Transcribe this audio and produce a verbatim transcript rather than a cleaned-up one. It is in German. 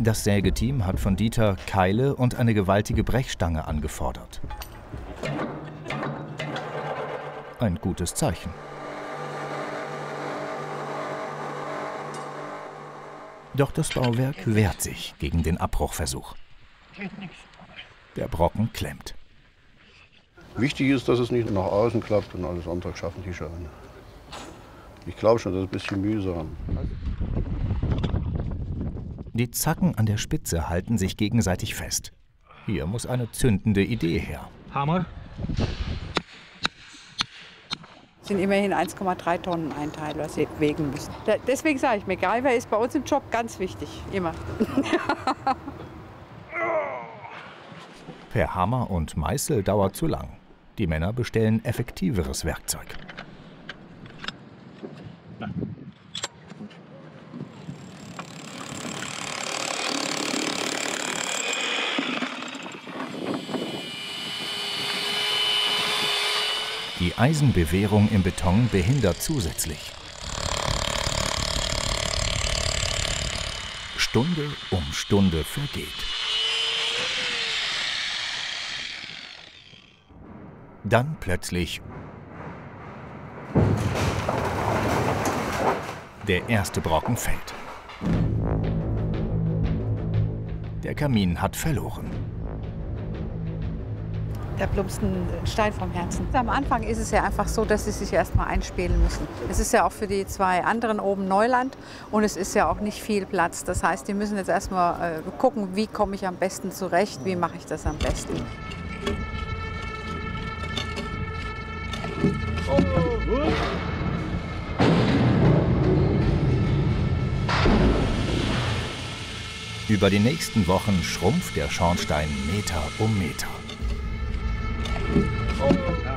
Das Sägeteam hat von Dieter Keile und eine gewaltige Brechstange angefordert. Ein gutes Zeichen. Doch das Bauwerk wehrt sich gegen den Abbruchversuch. Der Brocken klemmt. Wichtig ist, dass es nicht nach außen klappt und alles andere schaffen die schon. Ich glaube schon, das ist ein bisschen mühsam. Die Zacken an der Spitze halten sich gegenseitig fest. Hier muss eine zündende Idee her. Hammer. Das sind immerhin eins Komma drei Tonnen Einteil, was sie wägen müssen. Da, deswegen sage ich, MacGyver ist bei uns im Job ganz wichtig, immer. Per Hammer und Meißel dauert zu lang. Die Männer bestellen effektiveres Werkzeug. Die Eisenbewehrung im Beton behindert zusätzlich. Stunde um Stunde vergeht. Dann plötzlich der erste Brocken fällt. Der Kamin hat verloren. Da plumpst ein Stein vom Herzen. Am Anfang ist es ja einfach so, dass sie sich erst mal einspielen müssen. Es ist ja auch für die zwei anderen oben Neuland und es ist ja auch nicht viel Platz. Das heißt, die müssen jetzt erst mal äh, gucken, wie komme ich am besten zurecht, wie mache ich das am besten. Über die nächsten Wochen schrumpft der Schornstein Meter um Meter.